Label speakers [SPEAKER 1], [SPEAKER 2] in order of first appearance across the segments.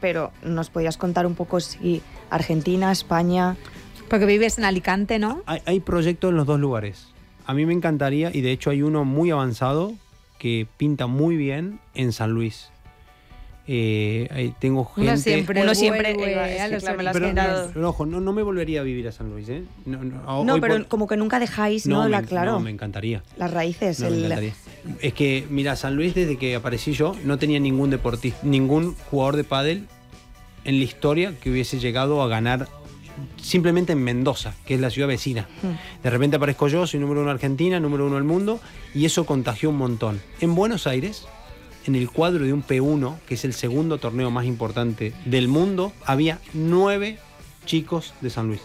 [SPEAKER 1] pero ¿nos podías contar un poco si Argentina, España?
[SPEAKER 2] Porque vives en Alicante, ¿no?
[SPEAKER 3] Hay proyectos en los dos lugares. A mí me encantaría, y de hecho hay uno muy avanzado que pinta muy bien en San Luis. Ahí tengo gente...
[SPEAKER 1] Uno siempre
[SPEAKER 2] a los
[SPEAKER 3] Pero ojo, no me volvería a vivir a San Luis, ¿eh?
[SPEAKER 1] No, pero como que nunca dejáis, ¿no? Claro.
[SPEAKER 3] No, me encantaría.
[SPEAKER 1] Las raíces.
[SPEAKER 3] Me encantaría. Es que, mira, San Luis, desde que aparecí yo, no tenía ningún deportista, ningún jugador de pádel en la historia que hubiese llegado a ganar simplemente en Mendoza, que es la ciudad vecina. De repente aparezco yo, soy número 1 de Argentina, número 1 del mundo, y eso contagió un montón. En Buenos Aires, en el cuadro de un P1, que es el segundo torneo más importante del mundo, había 9 chicos de San Luis.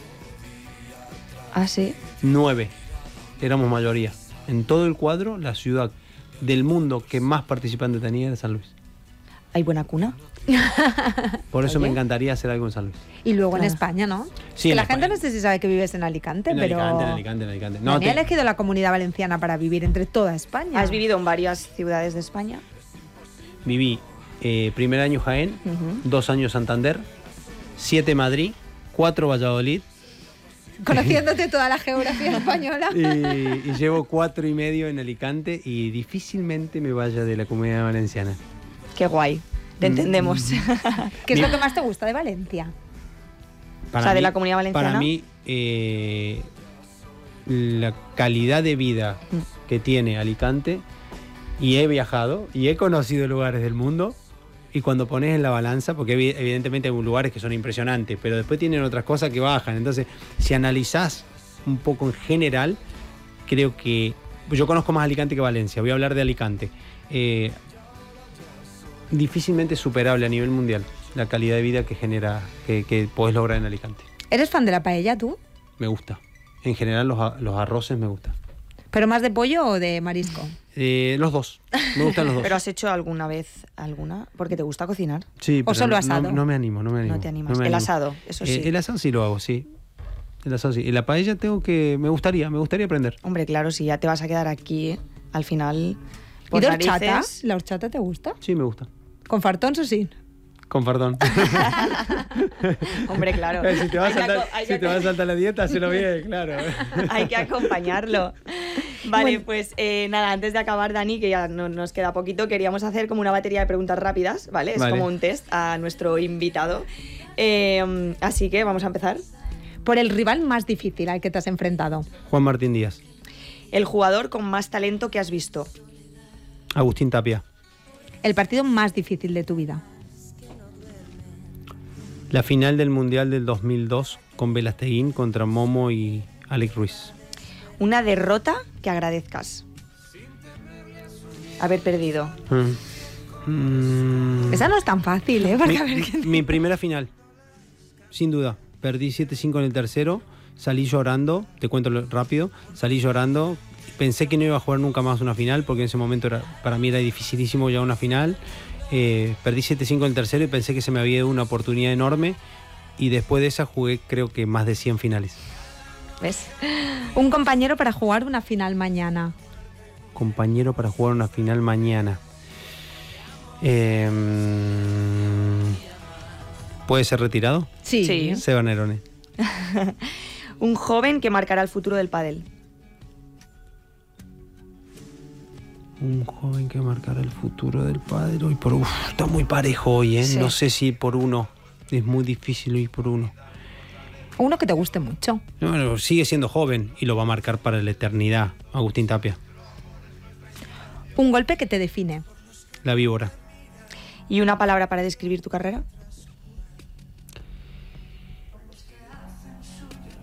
[SPEAKER 1] Ah, sí.
[SPEAKER 3] 9. Éramos mayoría. En todo el cuadro, la ciudad del mundo que más participantes tenía era San Luis.
[SPEAKER 1] ¿Hay buena cuna?
[SPEAKER 3] Por eso me encantaría hacer algo en San Luis.
[SPEAKER 2] Y luego en España, ¿no?
[SPEAKER 3] Sí,
[SPEAKER 2] que la
[SPEAKER 3] España.
[SPEAKER 2] gente no sé si sabe que vives en Alicante, pero...
[SPEAKER 3] En Alicante. No,
[SPEAKER 2] Dani ha elegido la Comunidad Valenciana para vivir entre toda España.
[SPEAKER 1] ¿Has vivido en varias ciudades de España?
[SPEAKER 3] Viví primer año Jaén, 2 años Santander, 7 Madrid, 4 Valladolid.
[SPEAKER 2] Conociéndote toda la geografía española.
[SPEAKER 3] Y llevo 4 y medio en Alicante y difícilmente me vaya de la Comunidad Valenciana.
[SPEAKER 1] Qué guay, te entendemos.
[SPEAKER 2] ¿Qué es lo que más te gusta de Valencia?
[SPEAKER 1] De la Comunidad Valenciana.
[SPEAKER 3] Para mí, la calidad de vida que tiene Alicante, y he viajado y he conocido lugares del mundo, y cuando pones en la balanza, porque evidentemente hay lugares que son impresionantes, pero después tienen otras cosas que bajan. Entonces, si analizás un poco en general, creo que... Yo conozco más Alicante que Valencia, voy a hablar de Alicante. Difícilmente superable a nivel mundial la calidad de vida que genera, que podés lograr en Alicante.
[SPEAKER 2] ¿Eres fan de la paella tú?
[SPEAKER 3] Me gusta. En general los arroces me gustan.
[SPEAKER 2] ¿Pero más de pollo o de marisco?
[SPEAKER 3] Los dos. Me gustan los dos.
[SPEAKER 1] ¿Pero has hecho alguna vez alguna? Porque te gusta cocinar.
[SPEAKER 3] Sí,
[SPEAKER 2] ¿O solo asado?
[SPEAKER 3] No me animo.
[SPEAKER 1] No te animas.
[SPEAKER 3] No me
[SPEAKER 1] El
[SPEAKER 3] animo.
[SPEAKER 1] asado, eso sí.
[SPEAKER 3] El asado sí lo hago, sí. El asado sí. Y la paella me gustaría aprender.
[SPEAKER 1] Hombre, claro, si ya te vas a quedar aquí, al final...
[SPEAKER 2] ¿Y de horchata?
[SPEAKER 1] narices...
[SPEAKER 2] ¿La horchata te gusta?
[SPEAKER 3] Sí, me gusta.
[SPEAKER 2] ¿Con fartón o sin?
[SPEAKER 3] Con perdón.
[SPEAKER 1] Hombre, claro.
[SPEAKER 3] Si te vas a saltar la dieta, hazlo bien, claro.
[SPEAKER 1] Hay que acompañarlo. Vale, pues nada, antes de acabar, Dani, que ya no nos queda poquito, queríamos hacer como una batería de preguntas rápidas, ¿vale? Es como un test a nuestro invitado. Así que vamos a empezar.
[SPEAKER 2] Por el rival más difícil al que te has enfrentado.
[SPEAKER 3] Juan Martín Díaz.
[SPEAKER 1] El jugador con más talento que has visto.
[SPEAKER 3] Agustín Tapia.
[SPEAKER 2] El partido más difícil de tu vida.
[SPEAKER 3] La final del Mundial del 2002 con Velasteguín contra Momo y Alex Ruiz.
[SPEAKER 1] Una derrota que agradezcas. Haber perdido.
[SPEAKER 2] Esa no es tan fácil, ¿eh? Porque
[SPEAKER 3] Mi primera final, sin duda. Perdí 7-5 en el tercero, salí llorando, te cuento rápido, salí llorando. Pensé que no iba a jugar nunca más una final, porque en ese momento para mí era dificilísimo ya una final. Perdí 7-5 en el tercero y pensé que se me había dado una oportunidad enorme. Y después de esa jugué creo que más de 100 finales.
[SPEAKER 1] ¿Ves?
[SPEAKER 2] Un compañero para jugar una final mañana.
[SPEAKER 3] Compañero para jugar una final mañana. ¿Puede ser retirado?
[SPEAKER 2] Sí.
[SPEAKER 3] Seba Nerone.
[SPEAKER 1] Un joven que marcará el futuro del pádel.
[SPEAKER 3] Un joven que marcará el futuro del pádel. Está muy parejo hoy, ¿eh?
[SPEAKER 1] Sí.
[SPEAKER 3] No sé si ir por uno. Es muy difícil ir por uno.
[SPEAKER 2] Uno que te guste mucho.
[SPEAKER 3] No, sigue siendo joven y lo va a marcar para la eternidad. Agustín Tapia.
[SPEAKER 2] Un golpe que te define.
[SPEAKER 3] La víbora.
[SPEAKER 1] ¿Y una palabra para describir tu carrera?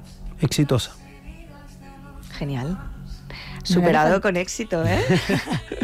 [SPEAKER 3] Exitosa.
[SPEAKER 1] Genial. Superado con éxito, ¿eh?